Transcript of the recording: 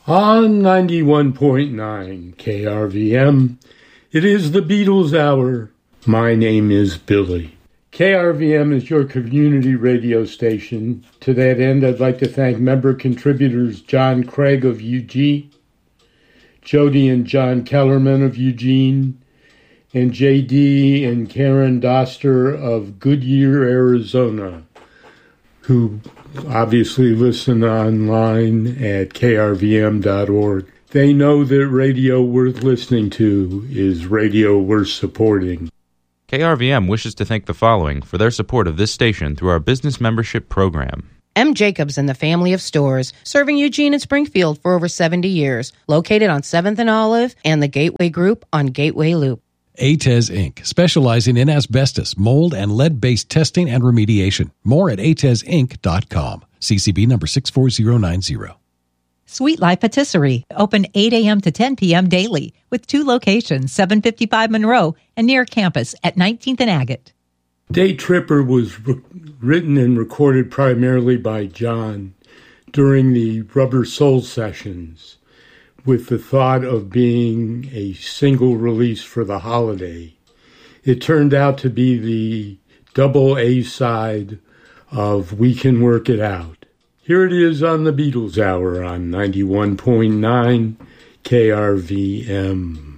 On 91.9 KRVM, it is the Beatles Hour. My name is Billy. KRVM is your community radio station. To that end, I'd like to thank member contributors John Craig of Eugene, Jody and John Kellerman of Eugene, and J.D. and Karen Doster of Goodyear, Arizona, who obviously listen online at krvm.org. They know that radio worth listening to is radio worth supporting. KRVM wishes to thank the following for their support of this station through our business membership program. M. Jacobs and the family of stores, serving Eugene and Springfield for over 70 years, located on 7th and Olive and the Gateway Group on Gateway Loop. ATES Inc., specializing in asbestos, mold, and lead-based testing and remediation. More at atesinc.com. CCB number 64090. Sweet Life Patisserie, open 8 a.m. to 10 p.m. daily, with 2 locations, 755 Monroe and near campus at 19th and Agate. Day Tripper was written and recorded primarily by John during the Rubber Soul sessions, with the thought of being a single release for the holiday. It turned out to be the double A side of We Can Work It Out. Here it is on the Beatles Hour on 91.9 KRVM.